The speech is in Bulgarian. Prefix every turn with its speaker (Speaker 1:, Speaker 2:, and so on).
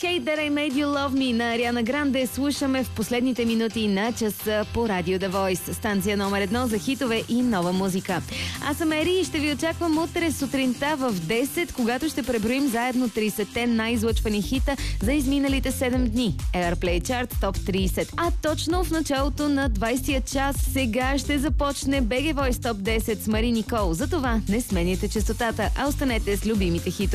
Speaker 1: Hey That I Made You Love Me на Ариана Гранде слушаме в последните минути на часа по Радио The Voice, станция номер 1 за хитове и нова музика. Аз съм Ери и ще ви очаквам утре сутринта в 10, когато ще преброим заедно 30-те най-излъчвани хита за изминалите 7 дни. Airplay Chart Top 30. А точно в началото на 20-я час сега ще започне BG Voice Top 10 с Мари Никол. Затова не сменяйте честотата, а останете с любимите хитове.